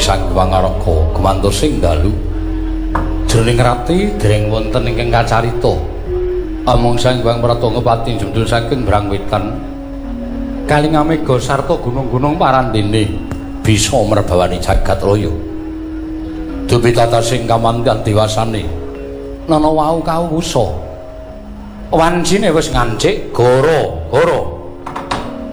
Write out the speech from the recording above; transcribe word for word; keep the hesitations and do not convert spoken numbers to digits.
Sang Hyang Araga gumantos ing dalu jroning rati dereng wonten ingkang kacarita amung Sang Hyang Pratama Pati jundul saking Brangwetan Kalingamega sarta gunung-gunung parandene bisa merbawani jagat raya dupi tata sing kamandan dewasane nana wau kawusa wancine wis ngancik goro goro